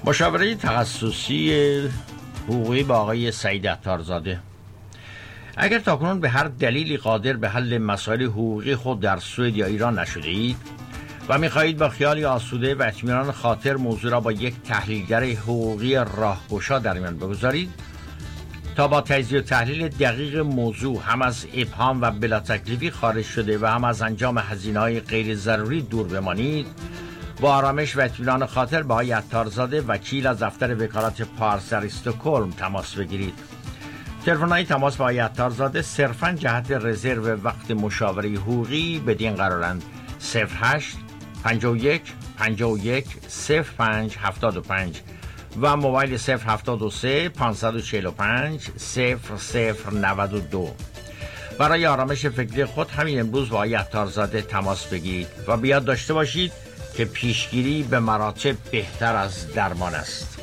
مشاوره تخصصی حقوقی با آقای سعید عطارزاده. اگر تاکنون به هر دلیلی قادر به حل مسائل حقوقی خود در سوئد یا ایران نشده اید و می‌خواهید با خیالی آسوده و اطمینان خاطر موضوع را با یک تحلیلگر حقوقی راهگشا در میان بگذارید تا با تجزیه و تحلیل دقیق موضوع هم از ابهام و بلا تکلیفی خارج شده و هم از انجام هزینه‌های غیر ضروری دور بمانید، با آرامش و اطمینان خاطر با آقای عطارزاده وکیل از دفتر وکالت پارس در استکهلم تماس بگیرید. تلفن‌های تماس با آقای عطارزاده صرفاً جهت رزرو وقت مشاوره حقوقی بدین قرارند: 08 51 51 05 75 و موبایل 073 545 0092. برای آرامش فکری خود همین امروز با آقای عطارزاده تماس بگیرید و بیاد داشته باشید که پیشگیری به مراتب بهتر از درمان است.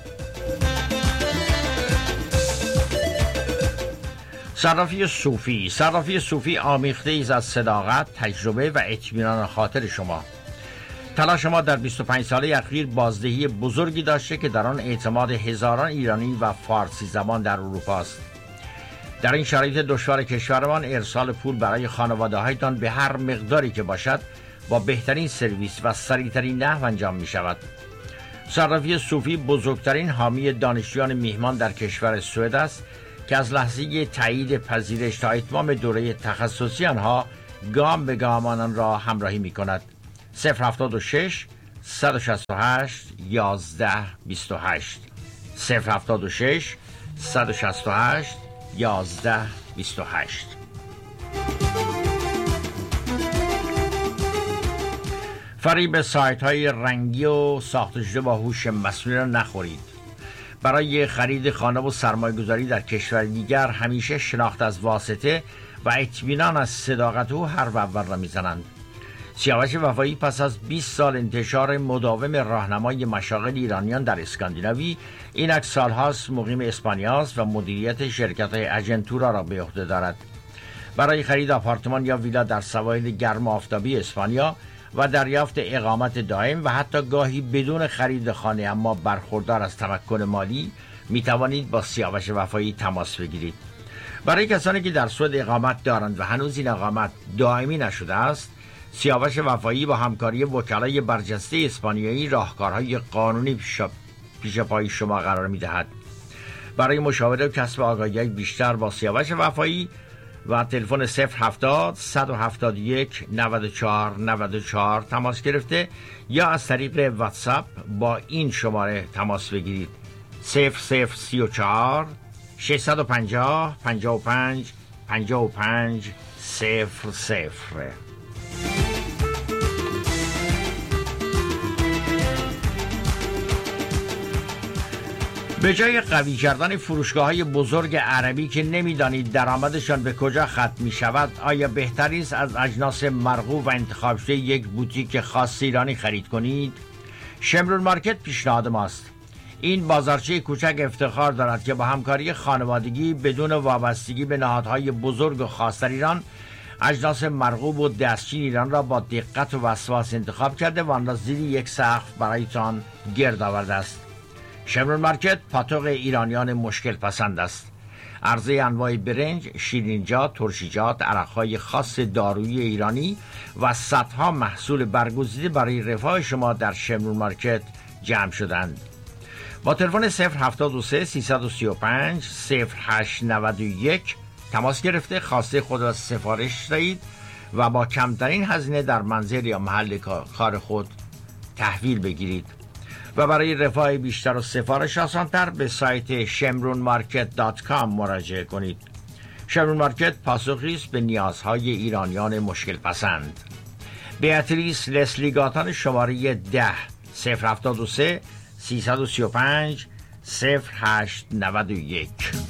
صرافی صوفی آمیخته ایز از صداقت، تجربه و اطمینان خاطر شما. تلاش ما در 25 ساله اخیر بازدهی بزرگی داشته که در آن اعتماد هزاران ایرانی و فارسی زبان در اروپا است. در این شرایط دشوار کشورمان ارسال پول برای خانواده‌هایتان به هر مقداری که باشد با بهترین سرویس و سریعترین نحو انجام می شود. صرافی صوفی بزرگترین حامی دانشجویان میهمان در کشور سوئد است که از لحظه تایید پذیرش تا اتمام دوره تخصصی آنها گام به گام آنان را همراهی می کند. 076 168 11 28 076 168 11 28. فریب سایت های رنگی و ساخته شده با هوش مصنوعی را نخورید. برای خرید خانه و سرمایه گذاری در کشور دیگر همیشه شناخت از واسطه و اطمینان از صداقت او حرف اول را میزنند. سیاوش وفایی پس از 20 سال انتشار مداوم راهنمای مشاغل ایرانیان در اسکاندیناوی، اینک سالهاست مقیم اسپانیاست و مدیریت شرکت‌های اجنتورا را به عهده دارد. برای خرید آپارتمان یا ویلا در سواحل گرم و آفتابی اسپانیا و دریافت اقامت دائم و حتی گاهی بدون خرید خانه اما برخوردار از تمکن مالی می توانید با سیاوش وفایی تماس بگیرید. برای کسانی که در سوئد اقامت دارند و هنوز این اقامت دائمی نشده است، سیاوش وفایی با همکاری وکلای برجسته اسپانیایی راهکارهای قانونی پیش پای شما قرار می دهد. برای مشاوره و کسب آگاهی بیشتر با سیاوش وفایی و تلفن 070 171 94 94 تماس گرفته یا از طریق واتساپ با این شماره تماس بگیرید: 0034 650 55 55 00. به جای قوی کردن فروشگاه‌های بزرگ عربی که نمی‌دانید درآمدشان به کجا ختم می‌شود، آیا بهتر است از اجناس مرغوب و انتخاب شده یک بوتیک خاص ایرانی خرید کنید؟ شمرون مارکت پیشنهاد ماست. این بازارچه کوچک افتخار دارد که با همکاری خانوادگی بدون وابستگی به نهادهای بزرگ و خاص در ایران، اجناس مرغوب و دستچین ایران را با دقت و وسواس انتخاب کرده و آن را زیر یک سقف برایتان گرد آورده است. شمرون مارکت پاتوق ایرانیان مشکل پسند است. عرضه انواع برنج، شیرینجات، ترشیجات، عرقهای خاص دارویی ایرانی و صدها محصول برگزیده برای رفاه شما در شمرون مارکت جمع شدند. با تلفن 073 335 0891 تماس گرفته خواسته خود را سفارش دهید و با کمترین هزینه در منزل یا محل کار خود تحویل بگیرید. و برای رفاه بیشتر و سفارش آسان‌تر به سایت shemronmarket.com مراجعه کنید. شمرون مارکت پاسخی است به نیازهای ایرانیان مشکل پسند. بیاتریس لسلی گاتان شماره 10 073 335 0891.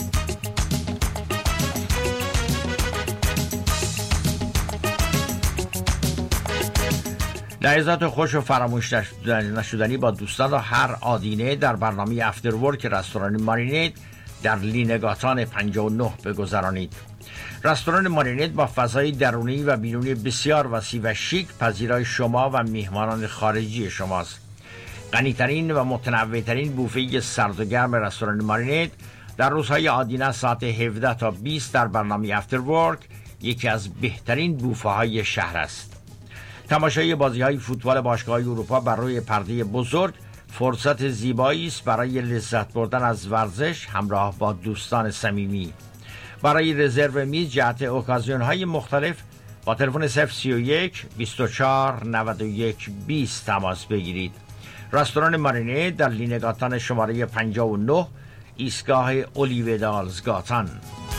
لحظات خوش و فراموش نشدنی با دوستان را هر آدینه در برنامه افتر ورک رستوران مارینید در لینگاتان 59 بگذرانید. رستوران مارینید با فضای درونی و بیرونی بسیار وسیع و شیک پذیرای شما و میهمانان خارجی شماست. غنی‌ترین و متنوع‌ترین بوفه سرد و گرم رستوران مارینت در روزهای عادی ساعت 17 تا 20 در برنامه افتر ورک یکی از بهترین بوفه های شهر است. تماشای بازی‌های فوتبال باشگاه‌های اروپا بر روی پرده بزرگ فرصت زیبایی است برای لذت بردن از ورزش همراه با دوستان صمیمی. برای رزرو میز جهت اوکازیون‌های مختلف با تلفن 031 24 91 20 تماس بگیرید. رستوران مارینه در لینگاتان شماره 59 ایستگاه اولیودالزگاتان.